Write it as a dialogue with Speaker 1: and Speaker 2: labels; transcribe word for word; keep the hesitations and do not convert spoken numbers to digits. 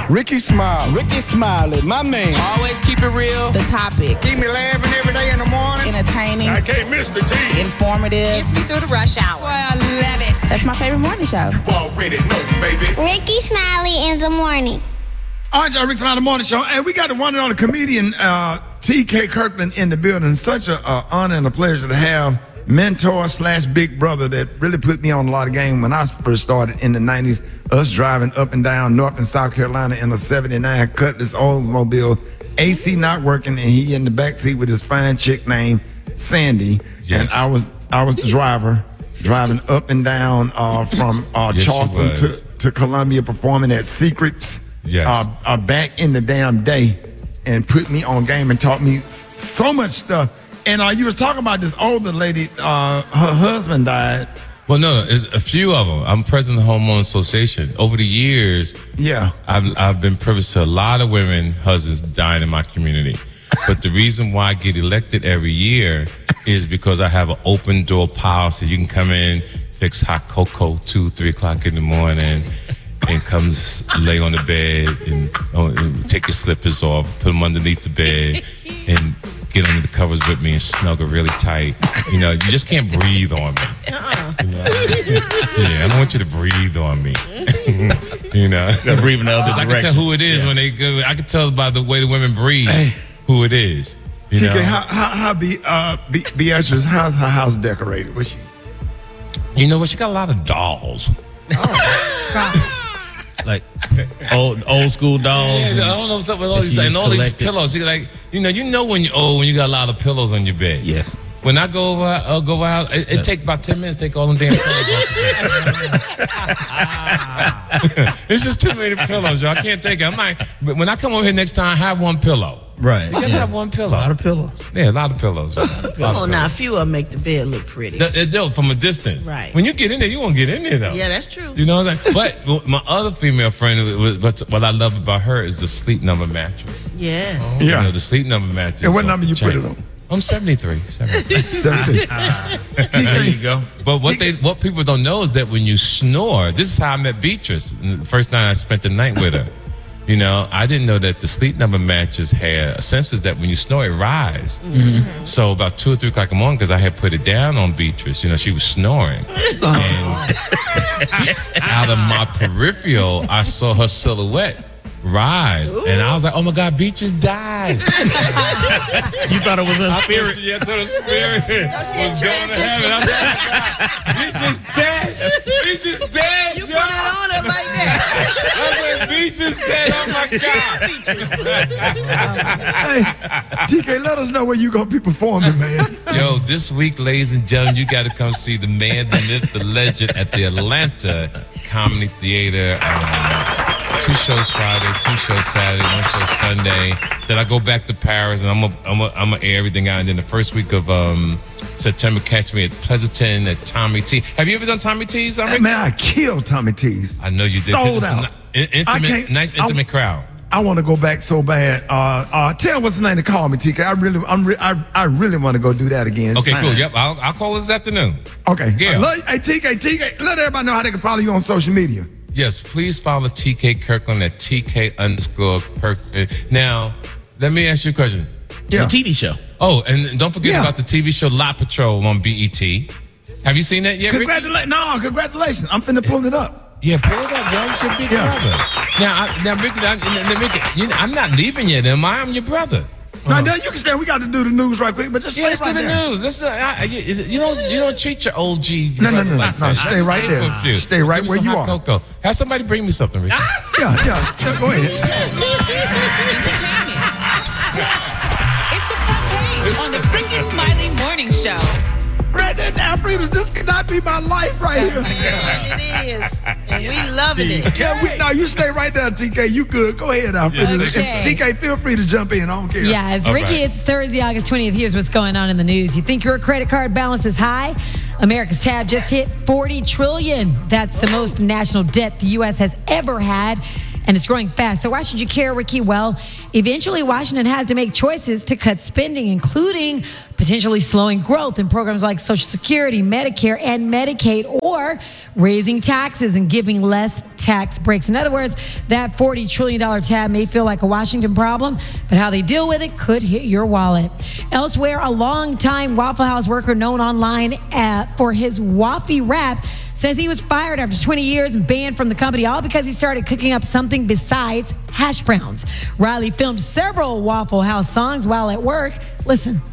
Speaker 1: Ricky Smiley.
Speaker 2: Ricky Smiley, my man.
Speaker 3: Always keep it real.
Speaker 4: The topic.
Speaker 1: Keep me laughing every day in the morning.
Speaker 4: Entertaining.
Speaker 1: I can't miss the T.
Speaker 4: Informative.
Speaker 3: Gets me through the rush hour. Boy, I love it.
Speaker 4: That's my favorite morning show.
Speaker 1: Already know, baby.
Speaker 5: Ricky Smiley in the morning.
Speaker 1: All right, y'all, Rick Smiley Morning Show. And we got the one and only comedian, uh, T K Kirkland, in the building. Such an uh, honor and a pleasure to have mentor slash big brother that really put me on a lot of game when I first started in the nineties. Us driving up and down North and South Carolina in a seventy-nine Cutlass Oldsmobile, A C not working, and he in the back seat with his fine chick named Sandy.
Speaker 6: Yes.
Speaker 1: And I was I was the driver driving up and down uh, from uh,
Speaker 6: Yes, she
Speaker 1: Charleston
Speaker 6: was.
Speaker 1: to, to Columbia, performing at Secrets.
Speaker 6: Yes.
Speaker 1: Uh, uh, back in the damn day, and put me on game and taught me s- so much stuff. And uh, you was talking about this older lady, uh, her husband died.
Speaker 6: Well, no, no, there's a few of them. I'm president of the Homeowner Association. Over the years,
Speaker 1: Yeah.
Speaker 6: I've, I've been privileged to a lot of women husbands dying in my community. But the reason why I get elected every year is because I have an open door policy. You can come in, fix hot cocoa two, three o'clock in the morning, and come s- lay on the bed and, oh, and take your slippers off, put them underneath the bed, and get under the covers with me and snuggle really tight. You know, you just can't breathe on me.
Speaker 4: Uh-uh.
Speaker 6: You know? Yeah, I don't want you to breathe on me. You know,
Speaker 7: Gotta breathe in the other
Speaker 6: I can
Speaker 7: direction.
Speaker 6: tell who it is when they go. I can tell by the way the women breathe
Speaker 1: Hey.
Speaker 6: who it is. You
Speaker 1: T K,
Speaker 6: know,
Speaker 1: how, how, how be, uh, be, Beatrice, how's her house decorated? Was she?
Speaker 6: you know what? She got a lot of dolls.
Speaker 7: Like old old school dolls.
Speaker 6: Yeah,
Speaker 7: and-
Speaker 6: I don't know something with all
Speaker 7: that
Speaker 6: these
Speaker 7: she
Speaker 6: and
Speaker 7: just
Speaker 6: all these
Speaker 7: collected.
Speaker 6: pillows. You like, you know, you know when you old when you got a lot of pillows on your bed.
Speaker 7: Yes.
Speaker 6: When I go over, uh, go out, it, it take about ten minutes to take all them damn pillows off the bed. It's just too many pillows, y'all. I can't take it. I'm like, but when I come over here next time, have one pillow.
Speaker 7: Right.
Speaker 6: You gotta
Speaker 7: yeah.
Speaker 6: have one pillow.
Speaker 7: A lot of pillows.
Speaker 6: Yeah, a lot of pillows. A lot of
Speaker 4: Come on now, a
Speaker 6: pillows.
Speaker 4: few of them make the bed look pretty.
Speaker 6: They- they do, from a distance.
Speaker 4: Right.
Speaker 6: When you get in there, you won't get in there though.
Speaker 4: Yeah, that's true.
Speaker 6: You know what I'm saying? But my other female friend, what what I love about her is the sleep number mattress.
Speaker 4: Yes.
Speaker 6: You
Speaker 1: Yeah.
Speaker 6: know, the sleep number mattress.
Speaker 1: And what
Speaker 6: off
Speaker 1: number
Speaker 6: the
Speaker 1: you put
Speaker 6: chain.
Speaker 1: it on?
Speaker 6: I'm seventy-three. seventy-three.
Speaker 1: seventeen.
Speaker 7: There you go.
Speaker 6: But what they what people don't know is that when you snore, this is how I met Beatrice. The first night I spent the night with her. You know, I didn't know that the sleep number mattress had a sensors that when you snore, it rise. So about two or three o'clock in the morning, because I had put it down on Beatrice, you know, she was snoring. And out of my peripheral, I saw her silhouette rise. And I was like, oh my God, Beatrice died.
Speaker 7: You thought it was a spirit.
Speaker 6: Yeah, I thought a spirit was going to heaven. I was like, Beatrice dead. Beatrice dead,
Speaker 4: You
Speaker 6: yo.
Speaker 4: put it on it like that.
Speaker 6: I said, Beatrice dead. Oh my God.
Speaker 1: Hey, T K, let us know where you gonna be performing, man.
Speaker 6: Yo, this week, ladies and gentlemen, you got to come see the man, the myth, the legend at the Atlanta Comedy Theater. Um, two shows Friday, two shows Saturday, one show Sunday. Then I go back to Paris, and I'm gonna I'm gonna I'm gonna air everything out. And then the first week of um, September, catch me at Pleasanton at Tommy T. Have you ever done Tommy T's?
Speaker 1: Hey, man, I killed Tommy T's.
Speaker 6: I know you did.
Speaker 1: Sold
Speaker 6: It's a
Speaker 1: out.
Speaker 6: ni- in-
Speaker 1: I
Speaker 6: Intimate,
Speaker 1: can't-
Speaker 6: nice
Speaker 1: I-
Speaker 6: intimate crowd.
Speaker 1: I want to go back so bad. Uh, uh, tell what's the name to call me, T K. I really, I'm re- I, I really want to go do that again. It's
Speaker 6: Okay,
Speaker 1: fine.
Speaker 6: cool. Yep, I'll, I'll call this afternoon.
Speaker 1: Okay.
Speaker 6: Yeah.
Speaker 1: Uh, let- hey, T K, T K, let everybody know how they can follow you on social media.
Speaker 6: Yes, please follow T K Kirkland at T K underscore Kirkland. Now, let me ask you a question.
Speaker 1: Yeah.
Speaker 7: The T V show.
Speaker 6: Oh, and don't forget
Speaker 1: Yeah.
Speaker 6: about the T V show La Patrol on B E T. Have you seen that yet, Ricky?
Speaker 1: Congratulations. No, congratulations. I'm finna pull it up.
Speaker 6: Yeah, pull it up, yo. It's your big
Speaker 1: Yeah.
Speaker 6: brother. Now, I, now, Ricky, I, now, Ricky you know, I'm not leaving yet, am I? I'm your brother.
Speaker 1: Now, then you can stay. We got to do the news right quick, but just
Speaker 6: Yeah,
Speaker 1: stay
Speaker 6: let's
Speaker 1: right
Speaker 6: do the
Speaker 1: there.
Speaker 6: news. Let's, uh, I, you, you don't you don't treat your O G.
Speaker 1: No, no,
Speaker 6: brother
Speaker 1: no, no,
Speaker 6: like
Speaker 1: no.
Speaker 6: that.
Speaker 1: Stay right there.
Speaker 6: for a few.
Speaker 1: Stay right
Speaker 6: Give me
Speaker 1: where
Speaker 6: some
Speaker 1: you
Speaker 6: hot
Speaker 1: are.
Speaker 6: Cocoa. Have somebody bring me something, Ricky.
Speaker 1: Yeah, yeah, yeah. Go ahead.
Speaker 3: Entertainment. Sports. It's the front page on the Ricky Smiley Morning Show.
Speaker 1: Right there, now, Freedom, this cannot be my life right here.
Speaker 4: And it is. And we loving it.
Speaker 1: Yeah, we, no, you stay right there, T K. You good. Go ahead, Alfred.
Speaker 8: Okay.
Speaker 1: T K, feel free to jump in. I don't care.
Speaker 8: Yeah, it's
Speaker 6: All
Speaker 8: Ricky.
Speaker 6: right.
Speaker 8: It's Thursday, August twentieth. Here's what's going on in the news. You think your credit card balance is high? America's tab just hit forty trillion dollars. That's the most national debt the U S has ever had. and it's growing fast. So why should you care, Ricky? Well, eventually Washington has to make choices to cut spending, including potentially slowing growth in programs like Social Security, Medicare, and Medicaid, or raising taxes and giving less tax breaks. In other words, that forty trillion dollars tab may feel like a Washington problem, but how they deal with it could hit your wallet. Elsewhere, a longtime Waffle House worker known online uh, for his waffy rap says he was fired after twenty years and banned from the company, all because he started cooking up something besides hash browns. Riley filmed several Waffle House songs while at work. Listen.